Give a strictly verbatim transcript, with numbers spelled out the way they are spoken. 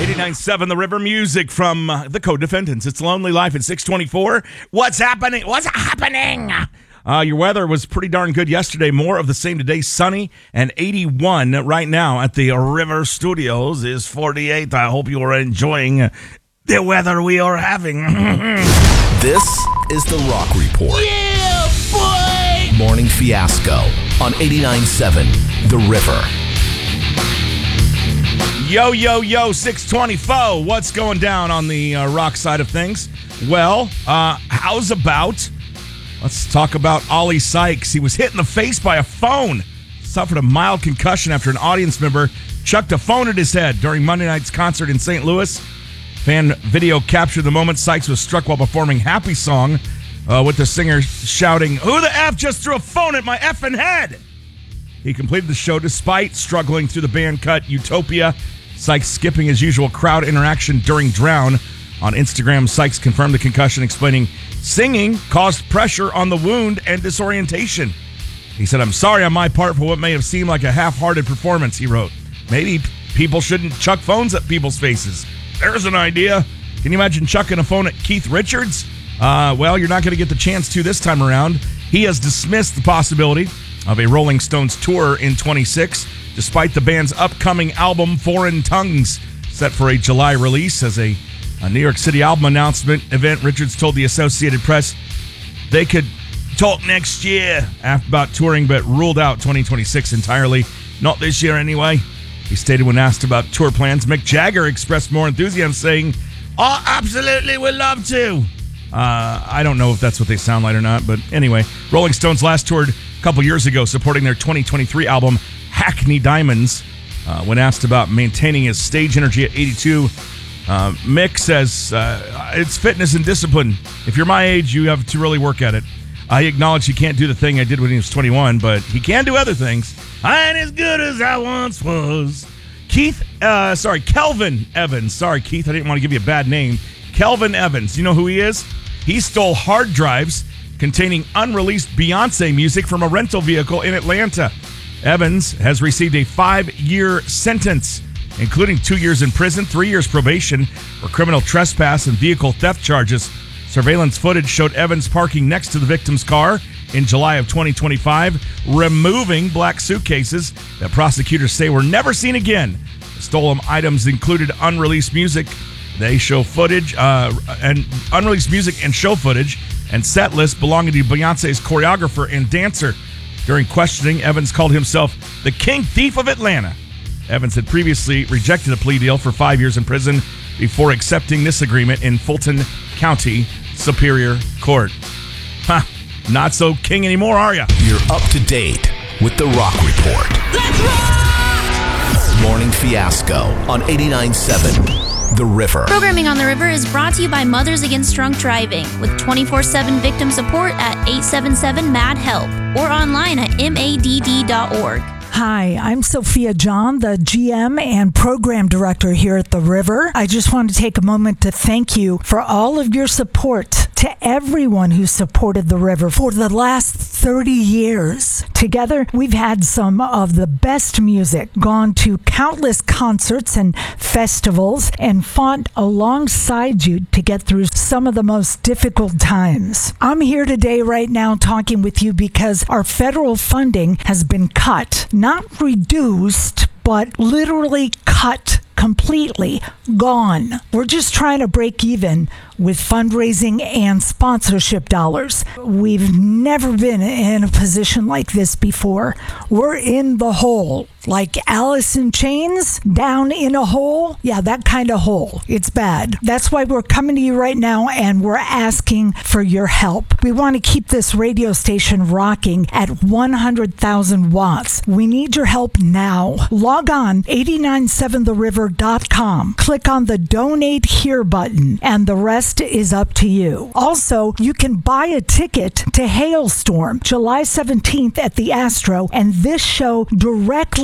eighty-nine point seven The River, music from uh, the co-defendants. It's Lonely Life at six twenty-four. What's happening? What's happening? Uh, your weather was pretty darn good yesterday. More of the same today. Sunny and eighty-one right now at the River Studios is forty-eight. I hope you are enjoying the weather we are having. This is the Rock Report. Yeah, boy! Morning Fiasco on eighty-nine point seven The River. Yo, yo, yo, six twenty-four. What's going down on the uh, rock side of things? Well, uh, how's about... Let's talk about Ollie Sykes. He was hit in the face by a phone. Suffered a mild concussion after an audience member chucked a phone at his head during Monday night's concert in Saint Louis. Fan video captured the moment Sykes was struck while performing Happy Song uh, with the singer shouting, "Who the F just threw a phone at my effing head?" He completed the show despite struggling through the band cut Utopia. Sykes skipping his usual crowd interaction during Drown. On Instagram, Sykes confirmed the concussion, explaining singing caused pressure on the wound and disorientation. He said, "I'm sorry on my part for what may have seemed like a half-hearted performance," he wrote. Maybe people shouldn't chuck phones at people's faces. There's an idea. Can you imagine chucking a phone at Keith Richards? Uh, well, you're not going to get the chance to this time around. He has dismissed the possibility of a Rolling Stones tour in twenty-six, despite the band's upcoming album, Foreign Tongues, set for a July release. As a, a New York City album announcement event, Richards told the Associated Press they could talk next year about touring, but ruled out twenty twenty-six entirely. Not this year anyway. He stated when asked about tour plans, Mick Jagger expressed more enthusiasm, saying, "Oh, absolutely, we'd love to." Uh, I don't know if that's what they sound like or not, but anyway, Rolling Stones last toured a couple years ago supporting their twenty twenty-three album, Hackney Diamonds. Uh, when asked about maintaining his stage energy at eighty-two, uh, Mick says, uh, "It's fitness and discipline. If you're my age, you have to really work at it. I acknowledge he can't do the thing I did when he was twenty-one, but he can do other things. I ain't as good as I once was." Keith, uh, sorry, Kelvin Evans. Sorry, Keith, I didn't want to give you a bad name. Kelvin Evans. You know who he is? He stole hard drives containing unreleased Beyonce music from a rental vehicle in Atlanta. Evans has received a five-year sentence, including two years in prison, three years probation for criminal trespass and vehicle theft charges. Surveillance footage showed Evans parking next to the victim's car in July of twenty twenty-five, removing black suitcases that prosecutors say were never seen again. The stolen items included unreleased music. They show footage uh, and unreleased music and show footage and set list belonging to Beyonce's choreographer and dancer. During questioning, Evans called himself the King Thief of Atlanta. Evans had previously rejected a plea deal for five years in prison before accepting this agreement in Fulton County Superior Court. Huh, not so king anymore, are ya? You're up to date with the Rock Report. Let's rock! Morning Fiasco on eighty-nine point seven The River. Programming on The River is brought to you by Mothers Against Drunk Driving with twenty-four seven victim support at eight seven seven M A D HELP or online at M A D D dot org. Hi, I'm Sophia John, the G M and Program Director here at The River. I just want to take a moment to thank you for all of your support to everyone who supported The River for the last thirty years. Together, we've had some of the best music, gone to countless concerts and festivals, and fought alongside you to get through some of the most difficult times. I'm here today right now talking with you because our federal funding has been cut. Not reduced, but literally cut completely, gone. We're just trying to break even with fundraising and sponsorship dollars. We've never been in a position like this before. We're in the hole. Like Alice in Chains, down in a hole. Yeah, that kind of hole. It's bad. That's why we're coming to you right now and we're asking for your help. We want to keep this radio station rocking at one hundred thousand watts. We need your help now. Log on eight nine seven the river dot com. Click on the Donate Here button and the rest is up to you. Also, you can buy a ticket to Hailstorm July seventeenth at the Astro and this show directly